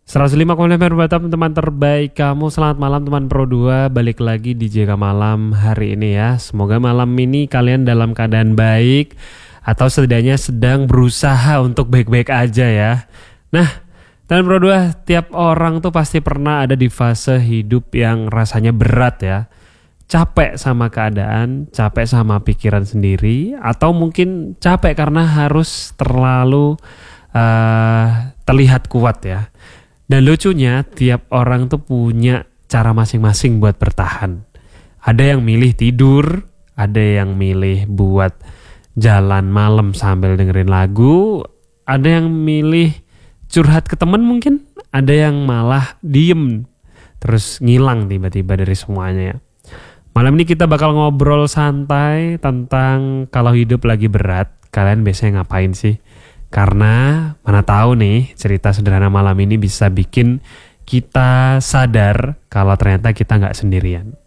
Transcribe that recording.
105,5 Batam, teman terbaik kamu. Selamat malam teman Pro 2. Balik lagi di JK Malam hari ini ya. Semoga malam ini kalian dalam keadaan baik, atau setidaknya sedang berusaha untuk baik-baik aja ya. Nah, teman Pro 2, tiap orang tuh pasti pernah ada di fase hidup yang rasanya berat ya. Capek sama keadaan, capek sama pikiran sendiri, atau mungkin capek karena harus terlalu terlihat kuat ya. Dan lucunya tiap orang tuh punya cara masing-masing buat bertahan. Ada yang milih tidur, ada yang milih buat jalan malam sambil dengerin lagu, ada yang milih curhat ke temen mungkin, ada yang malah diem terus ngilang tiba-tiba dari semuanya ya. Malam ini kita bakal ngobrol santai tentang kalau hidup lagi berat, kalian biasanya ngapain sih? Karena mana tahu nih cerita sederhana malam ini bisa bikin kita sadar kalau ternyata kita nggak sendirian.